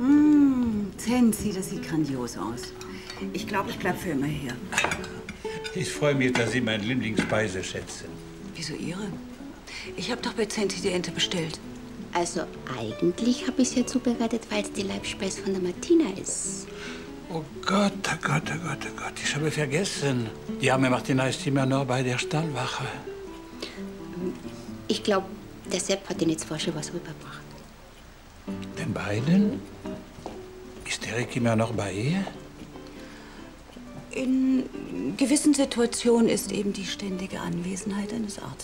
Zenzi, das sieht grandios aus. Ich glaube, ich bleib für immer hier. Ich freue mich, dass Sie meine Lieblingsspeise schätzen. Wieso Ihre? Ich habe doch bei Zenzi die Ente bestellt. Also eigentlich habe ich es ja zubereitet, weil es die Leibspeise von der Martina ist. Oh Gott, oh Gott, oh Gott, oh Gott, ich habe vergessen. Die arme Martina ist immer noch bei der Stallwache. Ich glaube, der Sepp hat Ihnen jetzt vorher schon was rübergebracht. Den beiden? Ist Erik immer noch bei ihr? In gewissen Situationen ist eben die ständige Anwesenheit eines Arztes